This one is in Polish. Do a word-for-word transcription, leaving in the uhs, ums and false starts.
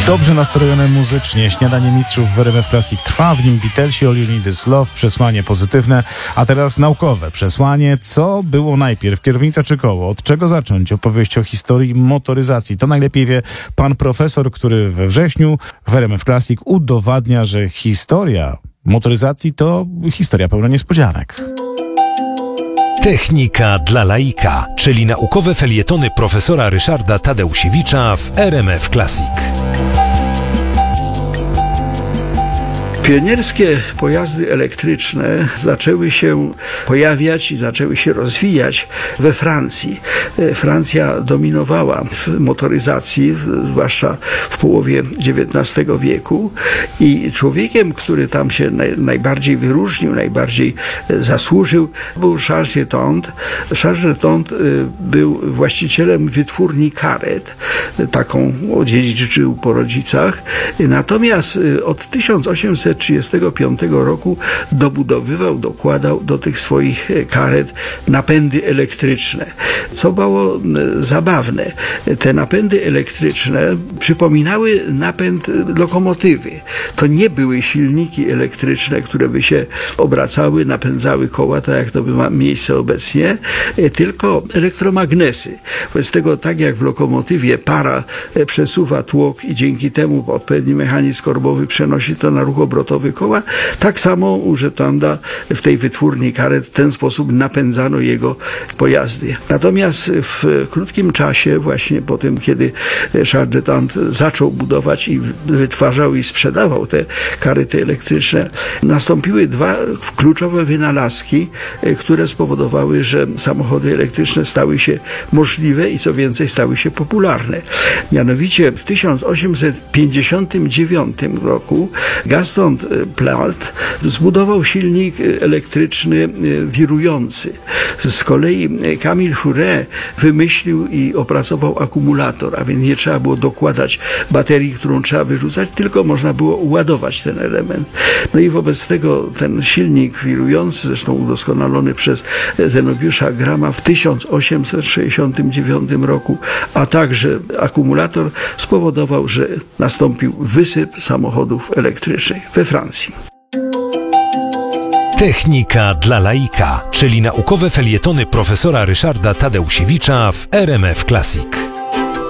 Dobrze nastrojone muzycznie, śniadanie mistrzów w R M F Classic trwa, w nim Beatlesi, All You Need Is Love, przesłanie pozytywne, a teraz naukowe przesłanie. Co było najpierw, kierownica czy koło? Od czego zacząć? Opowieść o historii motoryzacji. To najlepiej wie pan profesor, który we wrześniu w R M F Classic udowadnia, że historia motoryzacji to historia pełna niespodzianek. Technika dla laika, czyli naukowe felietony profesora Ryszarda Tadeusiewicza w R M F Classic. Pionierskie pojazdy elektryczne zaczęły się pojawiać i zaczęły się rozwijać we Francji. Francja dominowała w motoryzacji, zwłaszcza w połowie dziewiętnastego wieku, i człowiekiem, który tam się naj, najbardziej wyróżnił, najbardziej zasłużył, był Charles Étond. Charles Étond był właścicielem wytwórni karet, taką odziedziczył po rodzicach, natomiast od tysiąc osiemset trzydziestego piątego roku dobudowywał, dokładał do tych swoich karet napędy elektryczne. Co było zabawne, te napędy elektryczne przypominały napęd lokomotywy. To nie były silniki elektryczne, które by się obracały, napędzały koła, tak jak to by ma miejsce obecnie, tylko elektromagnesy. Wobec tego, tak jak w lokomotywie para przesuwa tłok i dzięki temu odpowiedni mechanizm korbowy przenosi to na ruch obrotowy koła, tak samo u Étonda w tej wytwórni karet w ten sposób napędzano jego pojazdy. Natomiast w krótkim czasie, właśnie po tym, kiedy Charles Étond zaczął budować i wytwarzał i sprzedawał te karety elektryczne, nastąpiły dwa kluczowe wynalazki, które spowodowały, że samochody elektryczne stały się możliwe i co więcej stały się popularne. Mianowicie w tysiąc osiemset pięćdziesiątym dziewiątym roku Gaston Plant zbudował silnik elektryczny wirujący. Z kolei Camille Fauré wymyślił i opracował akumulator, a więc nie trzeba było dokładać baterii, którą trzeba wyrzucać, tylko można było ładować ten element. No i wobec tego ten silnik wirujący, zresztą udoskonalony przez Zenobiusza Grama w tysiąc osiemset sześćdziesiątym dziewiątym roku, a także akumulator spowodował, że nastąpił wysyp samochodów elektrycznych we Francji. Technika dla laika, czyli naukowe felietony profesora Ryszarda Tadeusiewicza w R M F Classic.